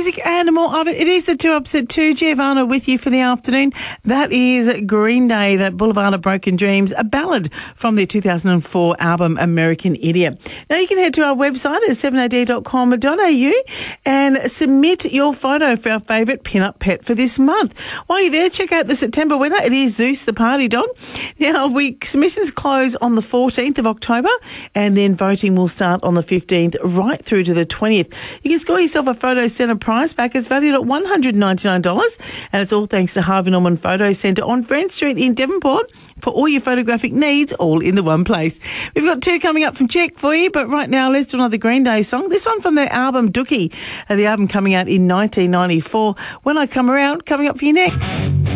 music and more of it. It is the 2 Ups at 2. Giovanna with you for the afternoon. That is Green Day, that Boulevard of Broken Dreams, a ballad from their 2004 album American Idiot. Now you can head to our website at 7ad.com.au and submit your photo for our favourite pin-up pet for this month. While you're there, check out the September winner. It is Zeus the party dog. Now, submissions close on the 14th of October and then voting will start on the 15th right through to the 20th. You can score yourself a Photo Centre prize pack. It's valued at $199 and it's all thanks to Harvey Norman Photo Centre on Friend Street in Devonport for all your photographic needs, all in the one place. We've got 2 coming up from Chick for you, but right now let's do another Green Day song. This one from their album Dookie, the album coming out in 1994. When I Come Around, coming up for you next.